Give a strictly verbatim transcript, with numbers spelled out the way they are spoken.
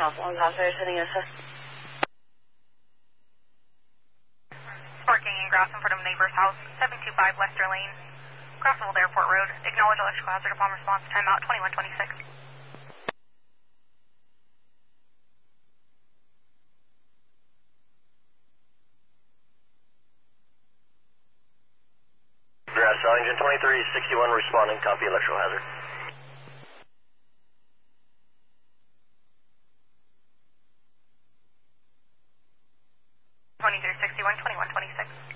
South Long House, sending us a... Sparking and Grouse in front of neighbor's house, seven two five Lester Lane, Crossville Airport Road. Acknowledge electrical hazard upon response. Timeout twenty-one twenty-six. Grass Engine twenty-three sixty-one responding. Copy electrical hazard. twenty-three sixty-one, twenty-one twenty-six.